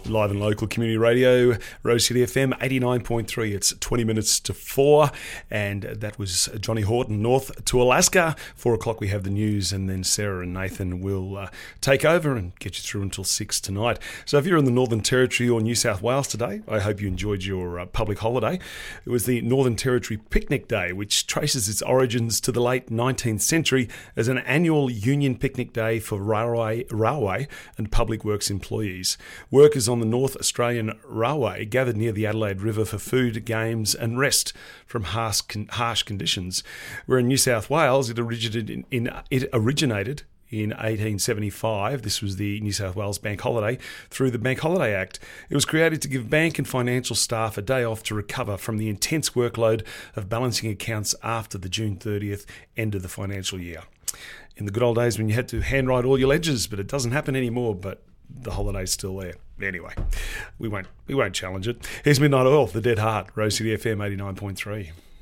Live and local community radio, Rose City FM 89.3. It's 20 minutes to 4, and that was Johnny Horton, North to Alaska. 4 o'clock we have the news, and then Sarah and Nathan will take over and get you through until 6 tonight. So if you're in the Northern Territory or New South Wales today, I hope you enjoyed your public holiday. It was the Northern Territory Picnic Day, which traces its origins to the late 19th century as an annual union picnic day for railway and public works employees. Workers on the North Australian Railway gathered near the Adelaide River for food, games and rest from harsh conditions. Where in New South Wales, it originated in 1875. This was the New South Wales Bank Holiday through the Bank Holiday Act. It was created to give bank and financial staff a day off to recover from the intense workload of balancing accounts after the June 30th end of the financial year. In the good old days when you had to handwrite all your ledgers, but it doesn't happen anymore, but the holiday's still there. Anyway, we won't challenge it. Here's Midnight Oil, The Dead Heart, Rose City FM 89.3.